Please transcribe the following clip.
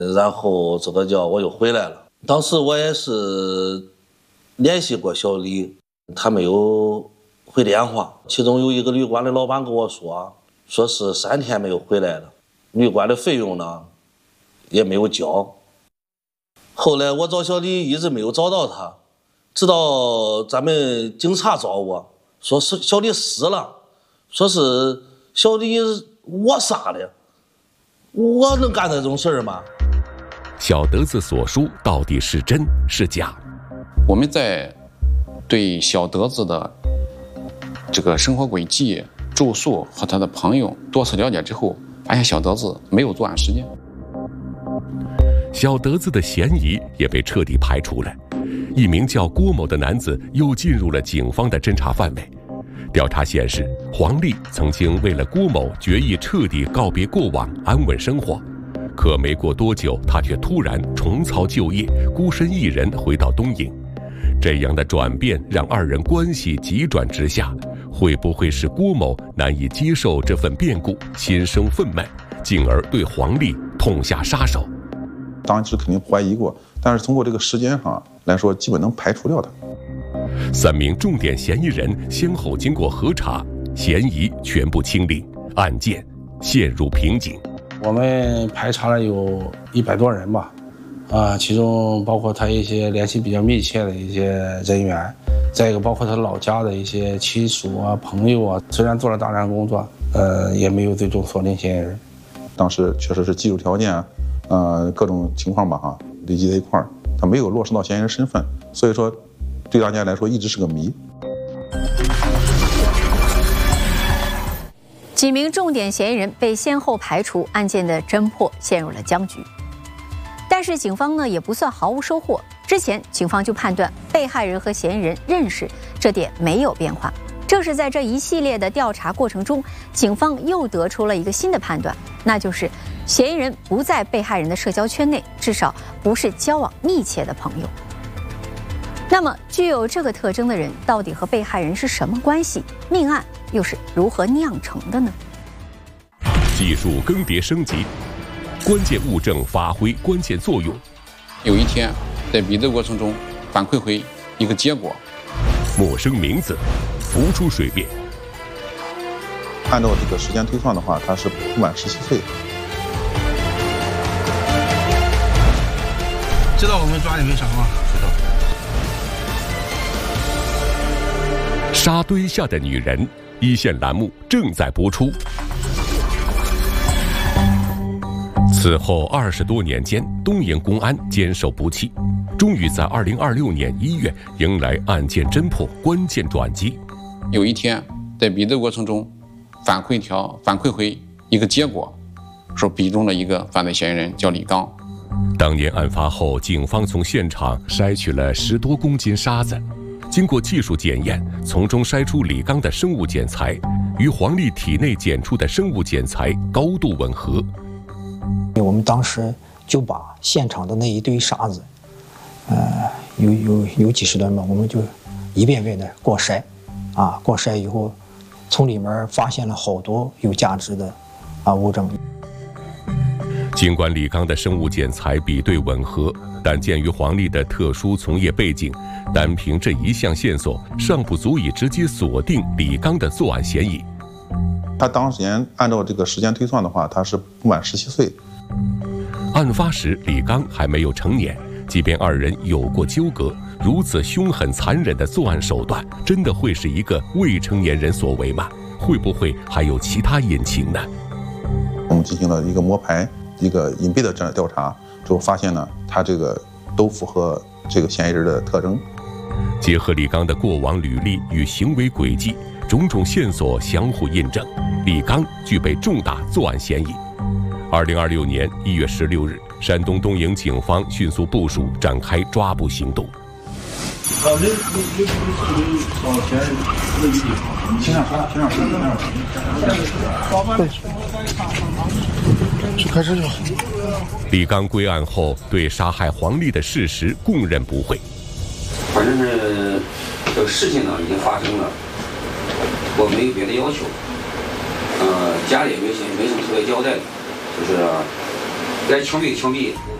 然后这个叫我又回来了。当时我也是联系过小李，他没有回电话。其中有一个旅馆的老板跟我说是3天没有回来了，旅馆的费用呢也没有交。后来我找小李一直没有找到他，直到咱们警察找我说是小李死了，说是小李我杀的，我能干这种事儿吗？ 小德子所说到底是真是假？ 我们在对小德子的这个生活轨迹、住宿和他的朋友多次了解之后，发现小德子没有作案时间， 小德子的嫌疑也被彻底排除了。一名叫郭某的男子又进入了警方的侦查范围。调查显示，黄丽曾经为了郭某决意彻底告别过往，安稳生活。可没过多久，他却突然重操旧业，孤身一人回到东营。这样的转变让二人关系急转直下。会不会是郭某难以接受这份变故，心生愤懑，进而对黄丽痛下杀手？ 当时肯定怀疑过，但是通过这个时间上来说，基本能排除掉它。 3名重点嫌疑人先后经过核查，嫌疑全部清零，案件陷入瓶颈。 我们排查了有100多人吧，其中包括他一些联系比较密切的一些人员，再一个包括他老家的一些亲属啊、朋友啊。虽然做了大量工作，也没有最终锁定嫌疑人。 当时确实是技术条件各种情况吧累积在一块儿，他没有落实到嫌疑人身份，所以说对大家来说一直是个谜。 几名重点嫌疑人被先后排除，案件的侦破陷入了僵局。但是警方呢也不算毫无收获。之前警方就判断被害人和嫌疑人认识，这点没有变化。正是在这一系列的调查过程中，警方又得出了一个新的判断，那就是嫌疑人不在被害人的社交圈内，至少不是交往密切的朋友。那么具有这个特征的人到底和被害人是什么关系？命案又是如何酿成的呢？ 技术更迭升级，关键物证发挥关键作用。 有一天在比对过程中反馈回一个结果， 陌生名字浮出水面。 按照这个时间推算的话，他是不满17岁。 知道我们抓你为啥吗？知道。 沙堆下的女人，一线栏目正在播出。此后20多年间，东营公安坚守不弃，终于在2026年1月迎来案件侦破关键转机。 有一天在比对过程中反馈回一个结果，说比中的一个犯罪嫌疑人叫李刚。 当年案发后，警方从现场筛取了10多公斤沙子，经过技术检验，从中筛出李刚的生物检材与黄丽体内检出的生物检材高度吻合。 我们当时就把现场的那一堆沙子，有几十吨吧，我们就一遍遍的过筛，过筛以后，从里面发现了好多有价值的物证。 尽管李刚的生物检材比对吻合，但鉴于黄丽的特殊从业背景，单凭这一项线索尚不足以直接锁定李刚的作案嫌疑。 他当年按照这个时间推算的话，他是不满17岁。 案发时李刚还没有成年，即便二人有过纠葛，如此凶狠残忍的作案手段，真的会是一个未成年人所为吗？会不会还有其他隐情呢？ 我们进行了一个摸排，一个隐蔽的这样调查之后，发现呢，他这个都符合这个嫌疑人的特征。 结合李刚的过往履历与行为轨迹，种种线索相互印证，李刚具备重大作案嫌疑。2026年1月16日，山东东营警方迅速部署，展开抓捕行动。 开始就。 李刚归案后，对杀害黄丽的事实供认不讳。 反正是这个事情呢已经发生了，我没有别的要求，家里也没什么特别交代的，就是来枪毙。